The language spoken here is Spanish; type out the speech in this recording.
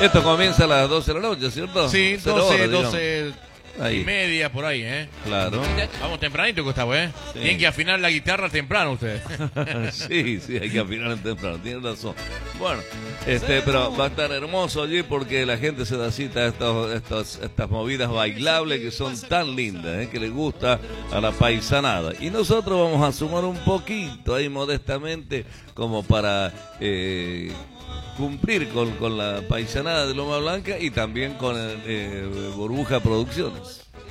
Esto comienza a las 12 de la noche, ¿cierto? Sí, 12 ahí. y media por ahí, ¿eh? Claro. Vamos tempranito, Gustavo, ¿eh? Sí. Tienen que afinar la guitarra temprano ustedes. Sí, hay que afinar temprano, tienes razón. Bueno, pero va a estar hermoso allí porque la gente se da cita a estas movidas bailables que son tan lindas, que les gusta a la paisanada. Y nosotros vamos a sumar un poquito ahí modestamente como para cumplir con la paisanada de Loma Blanca y también con Burbuja Producciones.